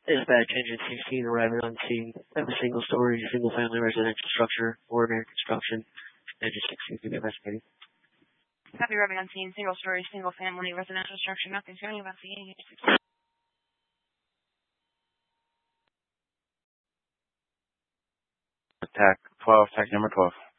Dispatch Engine 16 arriving on scene of a single-story, single-family residential structure, ordinary construction. Engine 16 to be investigating. Copy, arriving on scene, single-story, single-family residential structure. Nothing's going about the Engine 16. Attack 12, attack number 12.